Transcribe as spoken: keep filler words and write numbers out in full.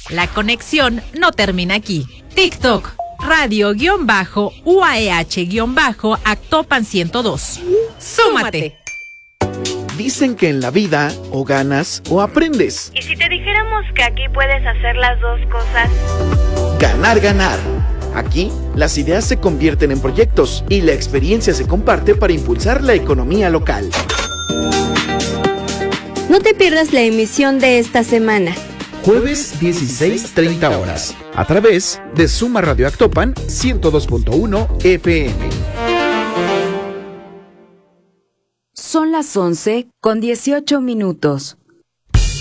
La conexión no termina aquí. TikTok, radio-U A E H-Actopan ciento dos. ¡Súmate! Dicen que en la vida o ganas o aprendes. ¿Y si te dijéramos que aquí puedes hacer las dos cosas? Ganar, ganar. Aquí, las ideas se convierten en proyectos y la experiencia se comparte para impulsar la economía local. No te pierdas la emisión de esta semana. Jueves dieciséis treinta horas, a través de Suma Radio Actopan ciento dos punto uno F M. Son las once con dieciocho minutos.